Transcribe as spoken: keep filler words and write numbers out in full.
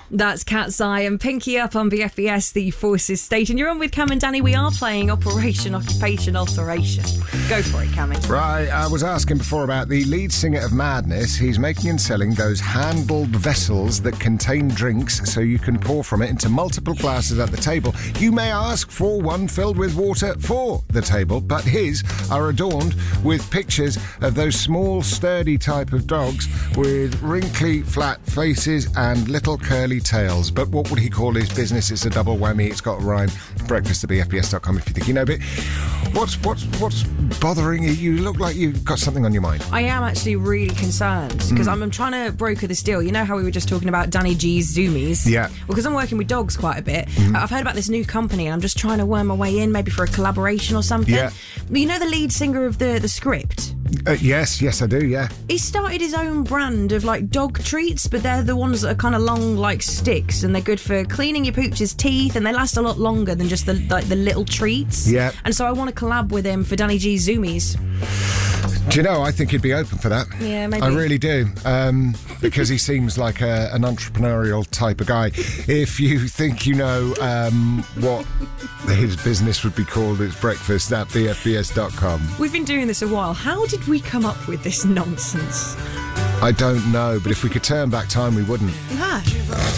That's Cat's Eye and Pinky Up on B F B S, the Forces station. You're on with Cam and Danny. We are playing Operation Occupation Alteration. Go for it, Cammy. Right, I was asking before about the lead singer of Madness. He's making and selling those handled vessels that contain drinks so you can pour from it into multiple glasses at the table. You may ask for one filled with water for the table, but his are adorned with pictures of those small, sturdy type of dogs with wrinkly, flat faces and little curly tails. But what would he call his business? It's a double whammy. It's got a rhyme. Breakfast at b f b s dot com if you think you know. But what's what's what's bothering you? You look like you've got something on your mind. I am actually really concerned because mm. I'm, I'm trying to broker this deal. You know how we were just talking about Danny G's Zoomies? Yeah. Well, because I'm working with dogs quite a bit. Mm. I've heard about this new company and I'm just trying to worm my way in, maybe for a collaboration or something. Yeah. You know the lead singer of the the Script? Uh, yes, yes, I do. Yeah. He started his own brand of like dog treats, but they're the ones that are kind of long, like sticks, and they're good for cleaning your pooch's teeth, and they last a lot longer than just the like the little treats. Yeah. And so I want to collab with him for Danny G's Zoomies. Do you know, I think he'd be open for that. Yeah, maybe. I really do, um, because he seems like a, an entrepreneurial type of guy. If you think you know um, what his business would be called, it's breakfast at b f b s dot com. We've been doing this a while. How did we come up with this nonsense? I don't know, but if we could turn back time, we wouldn't. Yeah.